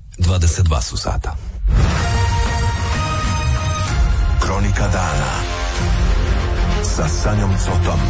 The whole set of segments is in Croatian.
22 su sata. Kronika dana sa Sanjom Cotom.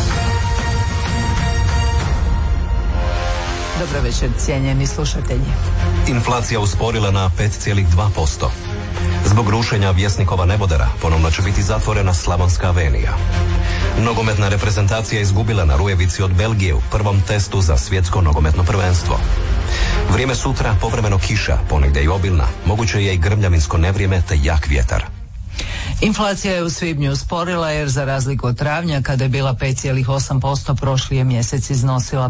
Dobro večer, cijenjeni slušatelji. Inflacija usporila na 5,2%. Zbog rušenja Vjesnikova nebodera ponovno će biti zatvorena Slavonska avenija. Nogometna reprezentacija izgubila na Rujevici od Belgije u prvom testu za svjetsko nogometno prvenstvo. Vrijeme sutra povremeno kiša, ponegdje i obilna, moguće je i grmljavinsko nevrijeme te jak vjetar. Inflacija je u svibnju usporila jer za razliku od travnja kada je bila 5,8%, prošli je mjesec iznosila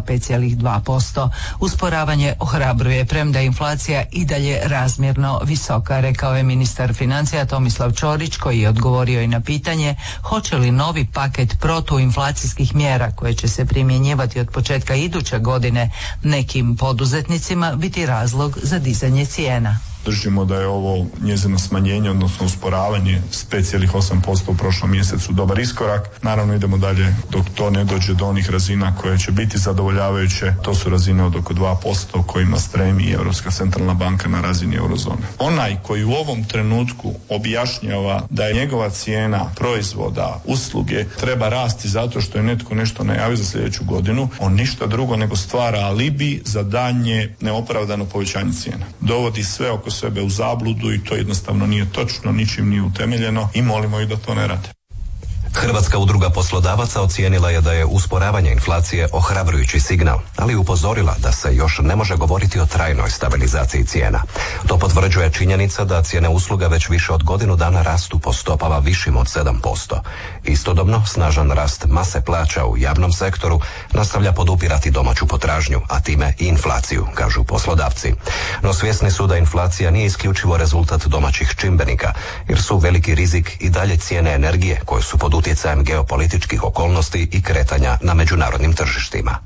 5,2%. Usporavanje ohrabruje, premda je inflacija i dalje razmjerno visoka, rekao je ministar financija Tomislav Ćorić, koji je odgovorio i na pitanje hoće li novi paket protuinflacijskih mjera koje će se primjenjivati od početka iduće godine nekim poduzetnicima biti razlog za dizanje cijena. Držimo da je ovo njezino smanjenje, odnosno usporavanje s 5,8% u prošlom mjesecu dobar iskorak. Naravno idemo dalje dok to ne dođe do onih razina koje će biti zadovoljavajuće. To su razine od oko 2% kojima stremi Europska centralna banka na razini eurozone. Onaj koji u ovom trenutku objašnjava da je njegova cijena proizvoda, usluge treba rasti zato što je netko nešto najavio za sljedeću godinu, on ništa drugo nego stvara alibi za daljnje neopravdano povećanje cijena. Dovodi sve oko sebe u zabludu i to jednostavno nije točno, ničim nije utemeljeno i molimo ih da to ne rade. Hrvatska udruga poslodavaca ocijenila je da je usporavanje inflacije ohrabrujući signal, ali upozorila da se još ne može govoriti o trajnoj stabilizaciji cijena. To potvrđuje činjenica da cijene usluga već više od godinu dana rastu po stopama višim od 7%. Istodobno, snažan rast mase plaća u javnom sektoru nastavlja podupirati domaću potražnju, a time i inflaciju, kažu poslodavci. No svjesni su da inflacija nije isključivo rezultat domaćih čimbenika, jer su veliki rizik i dalje cijene energije koje su pod utjecajem geopolitičkih okolnosti i kretanja na međunarodnim tržištima.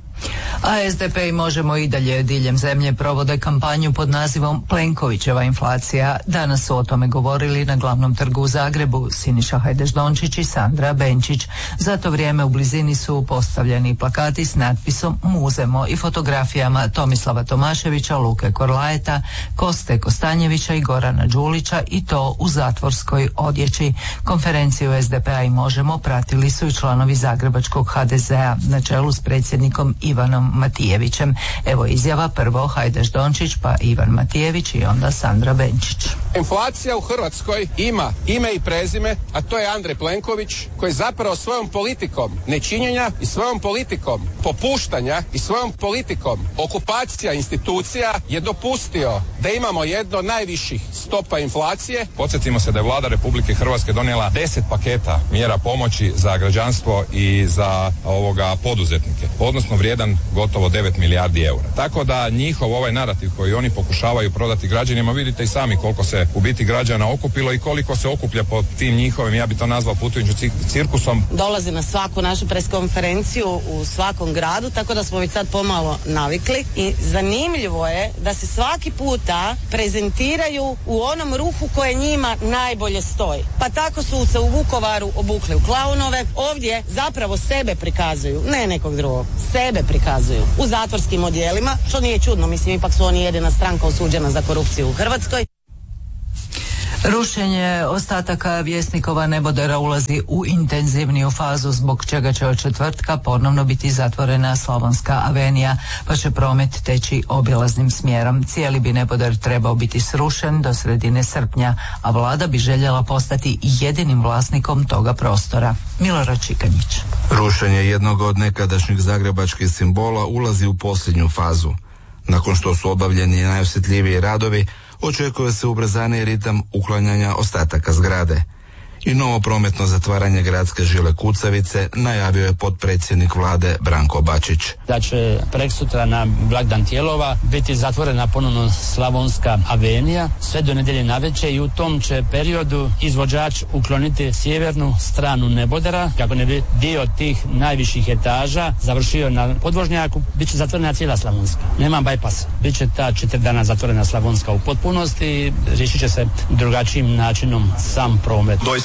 A SDP i Možemo i dalje diljem zemlje provode kampanju pod nazivom Plenkovićeva inflacija. Danas su o tome govorili na glavnom trgu u Zagrebu Siniša Hajdaš-Dončić i Sandra Benčić. Za to vrijeme u blizini su postavljeni plakati s natpisom Muzemo i fotografijama Tomislava Tomaševića, Luke Korlajeta, Koste Kostanjevića i Gorana Đulića, i to u zatvorskoj odjeći. Konferenciju SDP-a i Možemo pratili su i članovi zagrebačkog HDZ-a na čelu s predsjednikom Ivanom Matijevićem. Evo izjava, prvo Hajdaš-Dončić, pa Ivan Matijević i onda Sandra Benčić. Inflacija u Hrvatskoj ima ime i prezime, a to je Andrej Plenković, koji zapravo svojom politikom nečinjenja i svojom politikom popuštanja i svojom politikom okupacija institucija je dopustio da imamo jedno od najviših stopa inflacije. Podsjetimo se da je Vlada Republike Hrvatske donijela 10 paketa mjera pomoći za građanstvo i za poduzetnike, odnosno vrijedan gotovo 9 milijardi eura. Tako da njihov ovaj narativ koji oni pokušavaju prodati građanima, vidite i sami koliko se u biti građana okupilo i koliko se okuplja pod tim njihovim, ja bi to nazvao putujućim cirkusom. Dolazi na svaku našu preskonferenciju u svakom gradu, tako da smo već sad pomalo navikli i zanimljivo je da se svaki puta prezentiraju u onom ruhu koje njima najbolje stoji. Pa tako su se u Vukovaru obukli u klaunove, ovdje zapravo sebe prikazuju, ne nekog drugog, sebe prikazuju u zatvorskim odjelima, što nije čudno, mislim ipak su oni jedina stranka osuđena za korupciju u Hrvatskoj. Rušenje ostataka Vjesnikova nebodera ulazi u intenzivniju fazu, zbog čega će od četvrtka ponovno biti zatvorena Slavonska avenija, pa će promet teći obilaznim smjerom. Cijeli bi neboder trebao biti srušen do sredine srpnja, a vlada bi željela postati jedinim vlasnikom toga prostora. Milorad Čikanjić. Rušenje jednog od nekadašnjih zagrebačkih simbola ulazi u posljednju fazu. Nakon što su obavljeni najosjetljiviji radovi, očekuje se ubrzani ritam uklanjanja ostataka zgrade. I novo prometno zatvaranje gradske žile kucavice najavio je potpredsjednik vlade Branko Bačić. Da će preksutra na blagdan Tijelova biti zatvorena ponovno Slavonska avenija sve do nedjelje navečer i u tom će periodu izvođač ukloniti sjevernu stranu nebodera kako ne bi dio tih najviših etaža završio na podvožnjaku. Biće zatvorena cijela Slavonska. Nema bajpasa. Biće ta 4 dana zatvorena Slavonska u potpunosti i riješit će se drugačijim načinom sam promet. Doista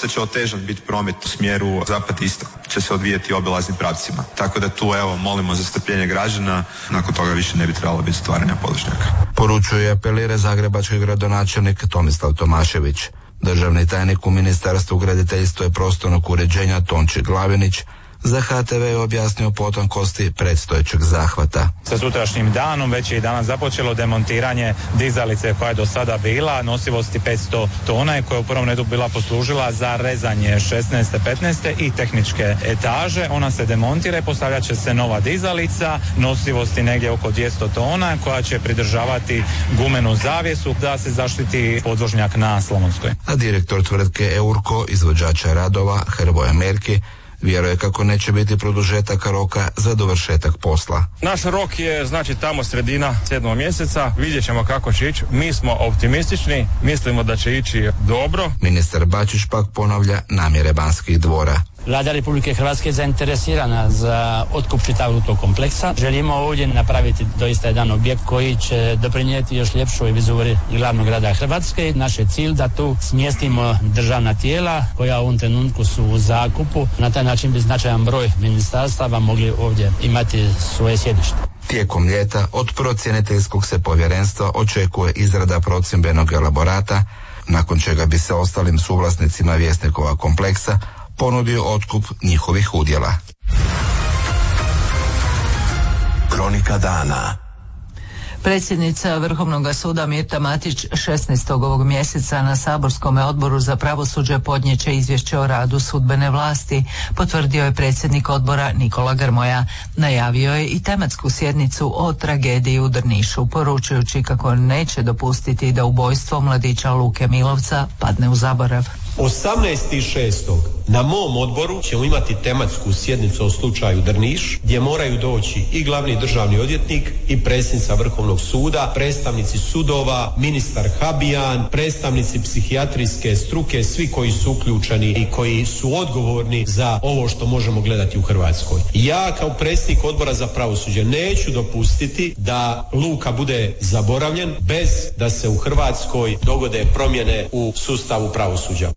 dosta će otežan biti promet u smjeru zapad-istok, će se odvijeti obilaznim pravcima. Tako da tu molimo za strpljenje građana, nakon toga više ne bi trebalo biti stvaranja podvožnjaka. Poručuje i apelira zagrebački gradonačelnik Tomislav Tomašević. Državni tajnik u Ministarstvu graditeljstva i prostornog uređenja Tonči Glavinić za HTV je objasnio potankosti predstojećeg zahvata. Sa sutrašnjim danom već je i danas započelo demontiranje dizalice koja je do sada bila nosivosti 500 tona i koja je u prvom redu bila poslužila za rezanje 16. 15. i tehničke etaže. Ona se demontira i postavljat će se nova dizalica nosivosti negdje oko 200 tona koja će pridržavati gumenu zavjesu da se zaštiti podvožnjak na Slavonskoj. A direktor tvrtke Eurko, izvođača radova Hrvoje Merki, vjeruje kako neće biti produžetaka roka za dovršetak posla. Naš rok je tamo sredina 7. mjeseca, vidjet ćemo kako će ići. Mi smo optimistični, mislimo da će ići dobro. Ministar Bačić pak ponavlja namjere Banskih dvora. Vlada Republike Hrvatske je zainteresirana za otkup čitavog tog kompleksa. Želimo ovdje napraviti doista jedan objekt koji će doprinijeti još ljepšoj vizuri glavnog grada Hrvatske. Naš je cilj da tu smjestimo državna tijela koja u ovom trenutku su u zakupu. Na taj način bi značajan broj ministarstava mogli ovdje imati svoje sjedište. Tijekom ljeta od procjeniteljskog se povjerenstva očekuje izrada procjembenog elaborata, nakon čega bi se ostalim suvlasnicima Vjesnikova kompleksa ponudio otkup njihovih udjela. Kronika dana. Predsjednica Vrhovnog suda Mirta Matić 16. ovog mjeseca na saborskom odboru za pravosuđe podnijeće izvješće o radu sudbene vlasti, potvrdio je predsjednik odbora Nikola Grmoja. Najavio je i tematsku sjednicu o tragediji u Drnišu, poručujući kako neće dopustiti da ubojstvo mladića Luke Milovca padne u zaborav. 18.6. na mom odboru ćemo imati tematsku sjednicu o slučaju Drniš, gdje moraju doći i glavni državni odvjetnik i predsjednica Vrhovnog suda, predstavnici sudova, ministar Habijan, predstavnici psihijatrijske struke, svi koji su uključeni i koji su odgovorni za ovo što možemo gledati u Hrvatskoj. Ja kao predsjednik odbora za pravosuđe neću dopustiti da Luka bude zaboravljen bez da se u Hrvatskoj dogode promjene u sustavu pravosuđa.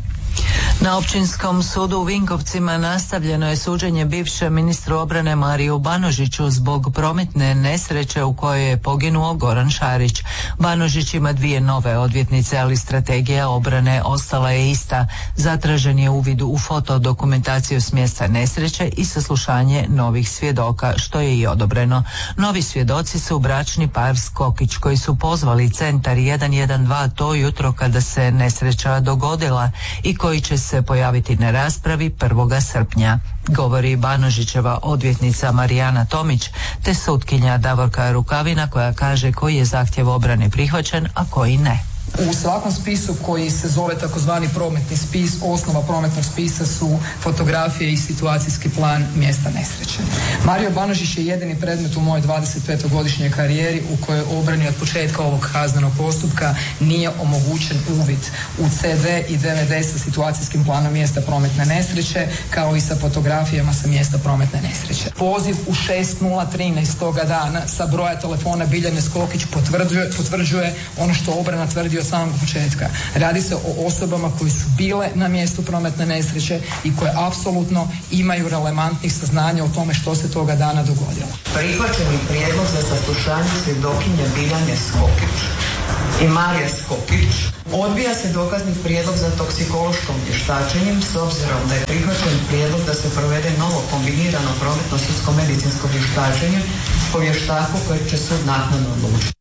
Na Općinskom sudu u Vinkovcima nastavljeno je suđenje bivšem ministru obrane Mariju Banožiću zbog prometne nesreće u kojoj je poginuo Goran Šarić. Banožić ima 2 nove odvjetnice, ali strategija obrane ostala je ista. Zatražen je uvid u fotodokumentaciju s mjesta nesreće i saslušanje novih svjedoka, što je i odobreno. Novi svjedoci su bračni par Skokić koji su pozvali centar 112 to jutro kada se nesreća dogodila i koji će se pojaviti na raspravi 1. srpnja, govori Banožićeva odvjetnica Marijana Tomić te sutkinja Davorka Rukavina koja kaže koji je zahtjev obrane prihvaćen, a koji ne. U svakom spisu koji se zove takozvani prometni spis, osnova prometnog spisa su fotografije i situacijski plan mjesta nesreće. Mario Banožić je jedini predmet u mojoj 25-godišnjoj karijeri u kojoj obrani od početka ovog kaznenog postupka nije omogućen uvid u CD i DVD sa situacijskim planom mjesta prometne nesreće, kao i sa fotografijama sa mjesta prometne nesreće. Poziv u 6.013 toga dana sa broja telefona Biljane Skokić potvrđuje ono što obrana tvrdi od samog početka. Radi se o osobama koje su bile na mjestu prometne nesreće i koje apsolutno imaju relevantnih saznanja o tome što se toga dana dogodilo. Prihvaćeni prijedlog za saslušanje svjedokinje Biljane Skokić i Marija Skokić. Odbija se dokazni prijedlog za toksikološkom vještačenjem s obzirom da je prihvaćen prijedlog da se provede novo kombinirano prometno sudsko medicinsko vještačenje po vještaku kojeg će sud naknadno odlučiti.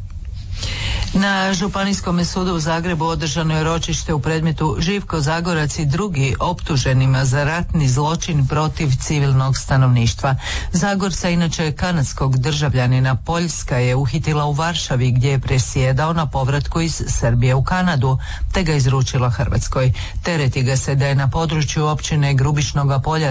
Na Županijskom sudu u Zagrebu održano je ročište u predmetu Živko Zagorac i drugi optuženima za ratni zločin protiv civilnog stanovništva. Zagorca, inače kanadskog državljanina, Poljska je uhitila u Varšavi gdje je presjedao na povratku iz Srbije u Kanadu, te ga izručila Hrvatskoj. Tereti ga se da je na području općine Grubišnoga polja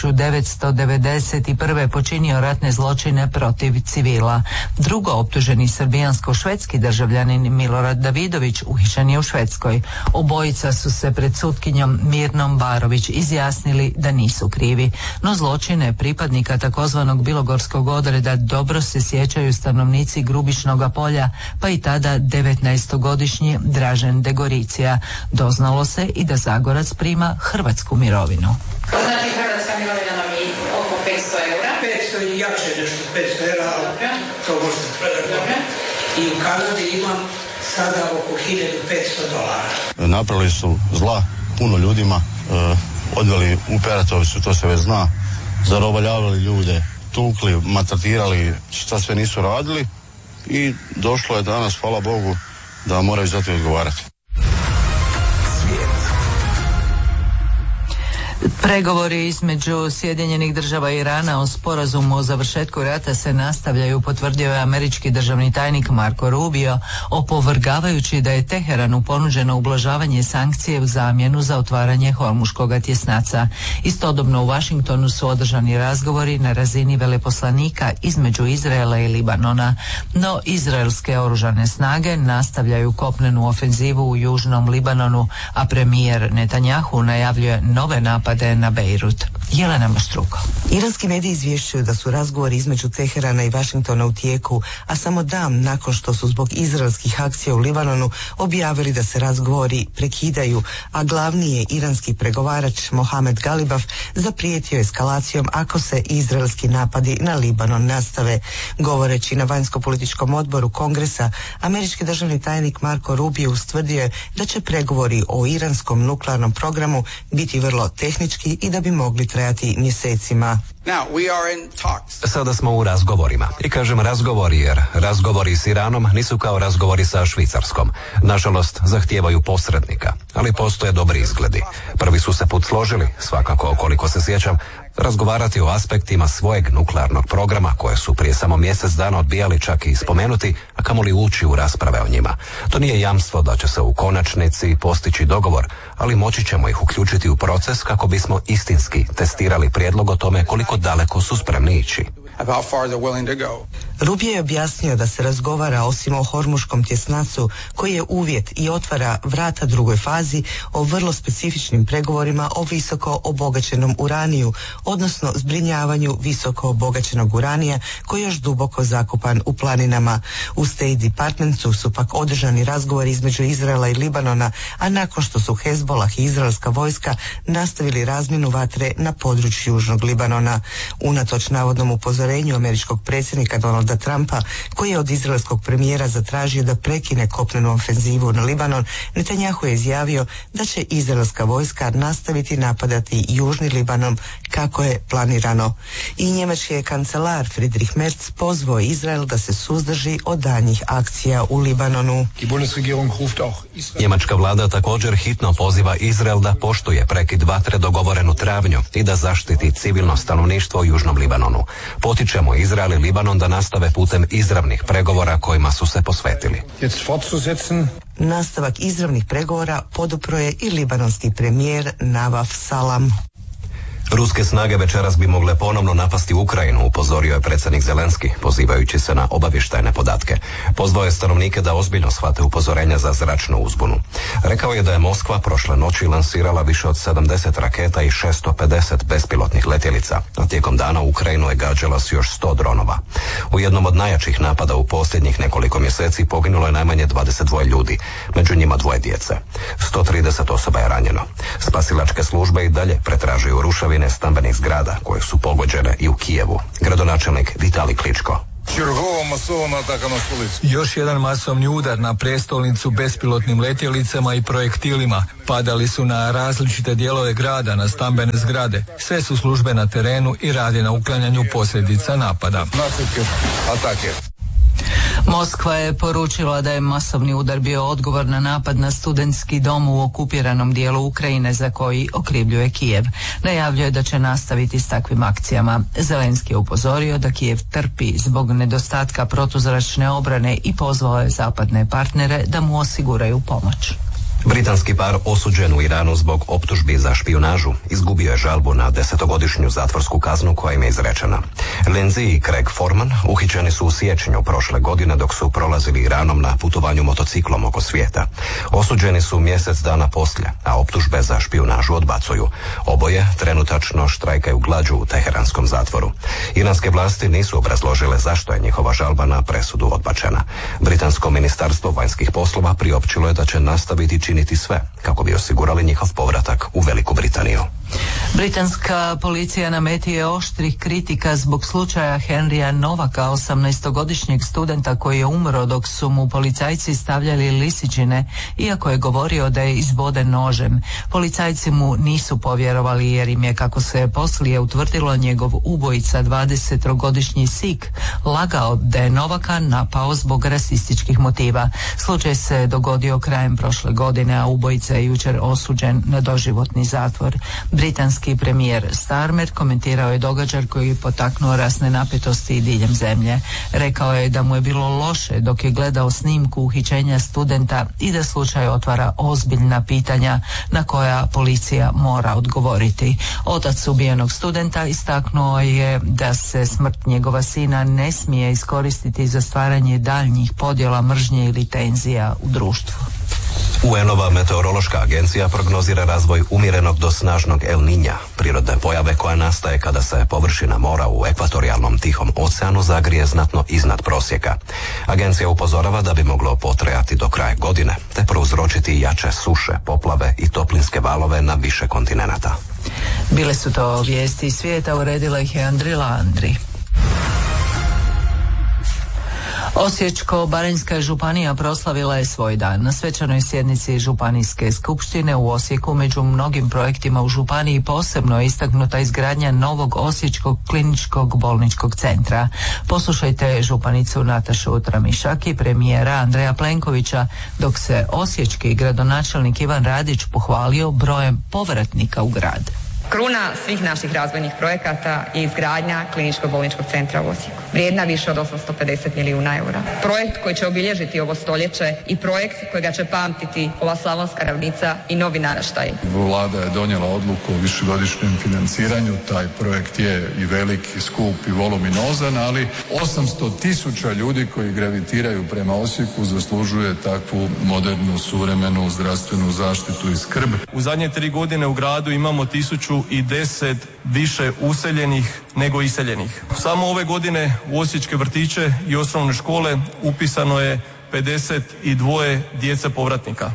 1991. počinio ratne zločine protiv civila. Drugo optuženi srbijansko-švedski državljanin Kršćanin Milorad Davidović uhićen je u Švedskoj. Obojica su se pred sutkinjom Mirnom Barović izjasnili da nisu krivi, no zločine pripadnika takozvanog bilogorskog odreda dobro se sjećaju stanovnici Grubišnoga polja, pa i tada 19-godišnji Dražen Degoricija. Doznalo se i da Zagorac prima hrvatsku mirovinu. Znači hrvatska mirovina nam je oko 500 eura. 500 i jače nešto, 500 eura, to možete predati. I u Kanadi imam sada oko $1.500. Napravili su zla puno ljudima, odveli u Peratovicu, to se već zna, zarobaljavali ljude, tukli, maltretirali, šta sve nisu radili i došlo je danas, hvala Bogu, da moraju za to odgovarati. Pregovori između Sjedinjenih Država i Irana o sporazumu o završetku rata se nastavljaju, potvrdio je američki državni tajnik Marco Rubio, opovrgavajući da je Teheranu ponuđeno ublažavanje sankcije u zamjenu za otvaranje Hormuškog tjesnaca. Istodobno u Washingtonu su održani razgovori na razini veleposlanika između Izraela i Libanona, no izraelske oružane snage nastavljaju kopnenu ofenzivu u južnom Libanonu, a premijer Netanjahu najavljuje nove napade na Bejrut. Jelena Maštruko. Iranski mediji izvješćuju da su razgovori između Teherana i Washingtona u tijeku, a samo dan nakon što su zbog izraelskih akcija u Libanonu objavili da se razgovori prekidaju, a glavni je iranski pregovarač Mohamed Galibaf zaprijetio eskalacijom ako se izraelski napadi na Libanon nastave. Govoreći na vanjsko-političkom odboru Kongresa, američki državni tajnik Marco Rubio ustvrdio je da će pregovori o iranskom nuklearnom programu biti vrlo tehnički i da bi mogli trajati mjesecima. Sada smo u razgovorima. I kažem razgovori jer razgovori s Iranom nisu kao razgovori sa Švicarskom. Nažalost, zahtijevaju posrednika, ali postoje dobri izgledi. Prvi su se put složili, svakako koliko se sjećam, razgovarati o aspektima svojeg nuklearnog programa koje su prije samo mjesec dana odbijali čak i spomenuti, a kamoli ući u rasprave o njima. To nije jamstvo da će se u konačnici postići dogovor, ali moći ćemo ih uključiti u proces kako bismo istinski testirali prijedlog o tome koliko daleko su spremni ići. Rubio je objasnio da se razgovara osim o Hormuškom tjesnacu koji je uvjet i otvara vrata drugoj fazi o vrlo specifičnim pregovorima o visoko obogaćenom uraniju, odnosno zbrinjavanju visoko obogaćenog uranija koji je još duboko zakopan u planinama. U State Departmentu su pak održani razgovori između Izraela i Libanona, a nakon što su Hezbollah i izraelska vojska nastavili razmjenu vatre na području južnog Libanona. Unatoč navodnom upozorenju američkog predsjednika Donalda Trumpa, koji je od izraelskog premijera zatražio da prekine kopnenu ofenzivu na Libanon, Netanjahu je izjavio da će izraelska vojska nastaviti napadati južni Libanon kako je planirano. I njemački je kancelar Friedrich Merz pozvao Izrael da se suzdrži od daljnjih akcija u Libanonu. Njemačka vlada također hitno poziva Izrael da poštuje prekid vatre dogovoren u travnju i da zaštiti civilno stanovništvo u južnom Libanonu. Potičemo Izrael i Libanon da nastave putem izravnih pregovora kojima su se posvetili. Nastavak izravnih pregovora podupro je i libanonski premijer Navaf Salam. Ruske snage večeras bi mogle ponovno napasti Ukrajinu, upozorio je predsjednik Zelenski, pozivajući se na obavještajne podatke. Pozvao je stanovnike da ozbiljno shvate upozorenja za zračnu uzbunu. Rekao je da je Moskva prošle noći lansirala više od 70 raketa i 650 bespilotnih letjelica, a tijekom dana Ukrajinu je gađala s još 100 dronova. U jednom od najjačih napada u posljednjih nekoliko mjeseci poginulo je najmanje 22 ljudi, među njima 2 djece. 130 osoba je ranjeno. Spasilačke službe i dalje pretražuju ruševine stambenih zgrada koje su pogođene i u Kijevu. Gradonačelnik Vitalij Kličko. Još jedan masovni udar na prestolnicu bespilotnim letjelicama i projektilima. Padali su na različite dijelove grada, na stambene zgrade. Sve su službe na terenu i rade na uklanjanju posljedica napada. Moskva je poručila da je masovni udar bio odgovor na napad na studentski dom u okupiranom dijelu Ukrajine za koji okrivljuje Kijev. Najavljuje da će nastaviti s takvim akcijama. Zelenski je upozorio da Kijev trpi zbog nedostatka protuzračne obrane i pozvao je zapadne partnere da mu osiguraju pomoć. Britanski par osuđen u Iranu zbog optužbi za špijunažu izgubio je žalbu na 10-godišnju zatvorsku kaznu koja im je izrečena. Lindsay i Craig Foreman uhićeni su u siječnju prošle godine dok su prolazili Iranom na putovanju motociklom oko svijeta. Osuđeni su mjesec dana poslije, a optužbe za špijunažu odbacuju. Oboje trenutačno štrajkaju glađu u teheranskom zatvoru. Iranske vlasti nisu obrazložile zašto je njihova žalba na presudu odbačena. Britansko ministarstvo vanjskih poslova priopćilo je da će nastaviti činiti sve kako bi osigurali njihov povratak u Veliku Britaniju. Britanska policija na meti je oštrih kritika zbog slučaja Henrya Novaka, 18-godišnjeg studenta koji je umro dok su mu policajci stavljali lisičine, iako je govorio da je izboden nožem. Policajci mu nisu povjerovali jer im je, kako se poslije utvrdilo, njegov ubojica, 20-godišnji Sik, lagao da je Novaka napao zbog rasističkih motiva. Slučaj se dogodio krajem prošle godine, a ubojica je jučer osuđen na doživotni zatvor. Britanski premijer Starmer komentirao je događaj koji je potaknuo rasne napetosti diljem zemlje. Rekao je da mu je bilo loše dok je gledao snimku uhićenja studenta i da slučaj otvara ozbiljna pitanja na koja policija mora odgovoriti. Otac ubijenog studenta istaknuo je da se smrt njegova sina ne smije iskoristiti za stvaranje daljnjih podjela, mržnje ili tenzija u društvu. UN-ova meteorološka agencija prognozira razvoj umjerenog do snažnog El Niña, prirodne pojave koja nastaje kada se površina mora u ekvatorijalnom Tihom oceanu zagrije znatno iznad prosjeka. Agencija upozorava da bi moglo potrajati do kraja godine, te prouzročiti jače suše, poplave i toplinske valove na više kontinenata. Bile su to vijesti iz svijeta, uredila ih je Andrila Andri. Osječko-baranjska županija proslavila je svoj dan. Na svečanoj sjednici županijske skupštine u Osijeku među mnogim projektima u županiji posebno je istaknuta izgradnja novog Osječkog kliničkog bolničkog centra. Poslušajte županicu Natašu Tramišak i premijera Andreja Plenkovića, dok se osječki gradonačelnik Ivan Radić pohvalio brojem povratnika u grad. Kruna svih naših razvojnih projekata je izgradnja kliničkog bolničkog centra u Osijeku, vrijedna više od 850 milijuna eura. Projekt koji će obilježiti ovo stoljeće i projekt kojega će pamtiti ova slavonska ravnica i novi naraštaj. Vlada je donijela odluku o višegodišnjem financiranju. Taj projekt je i velik, i skup, i voluminozan, ali 800.000 ljudi koji gravitiraju prema Osijeku zaslužuje takvu modernu, suvremenu zdravstvenu zaštitu i skrb. U zadnje 3 godine u gradu imamo 1010 više useljenih nego iseljenih. Samo ove godine u osječke vrtiće i osnovne škole upisano je 52 djece povratnika.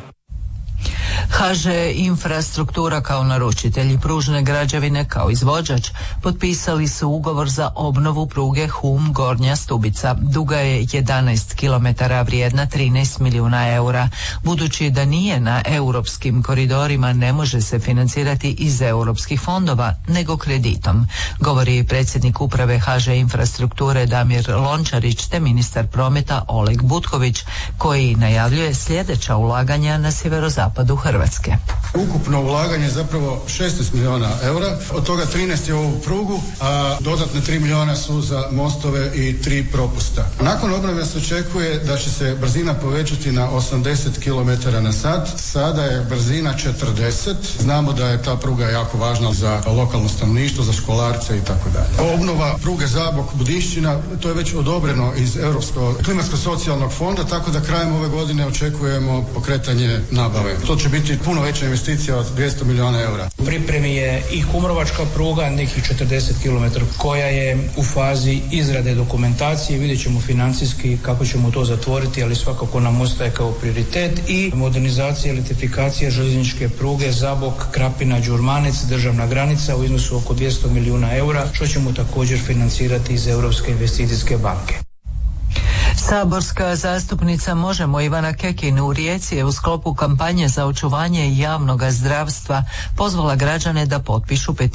HŽ Infrastruktura kao naručitelj i Pružne građevine kao izvođač potpisali su ugovor za obnovu pruge Hum-Gornja Stubica. Duga je 11 km, vrijedna 13 milijuna eura. Budući da nije na europskim koridorima, ne može se financirati iz europskih fondova, nego kreditom, govori predsjednik uprave HŽ Infrastrukture Damir Lončarić te ministar prometa Oleg Butković, koji najavljuje sljedeća ulaganja na sjeverozapadu Hrvatske. Ukupno ulaganje je zapravo 16 milijuna eura, od toga 13 je u ovu prugu, a dodatne 3 milijuna su za mostove i 3 propusta. Nakon obnove se očekuje da će se brzina povećati na 80 km na sat, sada je brzina 40. Znamo da je ta pruga jako važna za lokalno stanovništvo, za školarce i tako dalje. Obnova pruge Zabok-Budišćina, to je već odobreno iz Europskog klimatsko-socijalnog fonda, tako da krajem ove godine očekujemo pokretanje nabave. To će biti puno veća investicija od 200 milijuna eura. U pripremi je i Kumrovačka pruga, nekih 40 km, koja je u fazi izrade dokumentacije. Vidjet ćemo financijski kako ćemo to zatvoriti, ali svakako nam ostaje kao prioritet i modernizacija i elektrifikacija željezničke pruge Zabok, Krapina, Đurmanec, državna granica u iznosu oko 200 milijuna eura, što ćemo također financirati iz Europske investicijske banke. Saborska zastupnica Možemo Ivana Kekin u Rijeci je u sklopu kampanje za očuvanje javnog zdravstva pozvala građane da potpišu peticiju